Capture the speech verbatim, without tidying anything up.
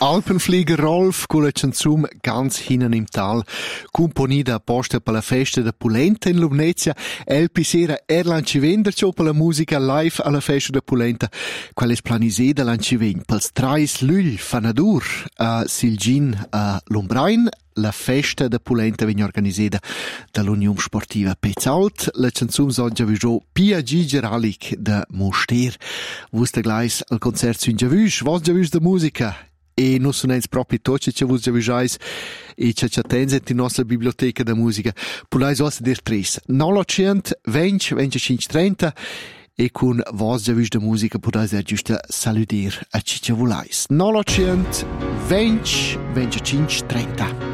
Alpenflieger Rolf con la canzum Ganz hinan im Tal, componida apposta per la festa da Polenta in Lumnezia. El pisera er l'anci per la musica live alla festa da Polenta. Qual es planiseda l'anci pels trais lugl fanadur a Silgin a Lumbrain. La festa da Polenta viene organisata dall'Unione Sportiva Pezzalt. La canzone sonja viso Pia Gigeralic da Moster. Vuste gleis al concert sun già vus, vos già vus da musica. E non sono proprio tocci che vos già vusais e che ci attenzent in nostra biblioteca da musica. Pulais os dir tres. novecento venti venticinque trenta e con vos già vus da musica podais er giusta saludir a ci che volais. novecento venti venticinque trenta.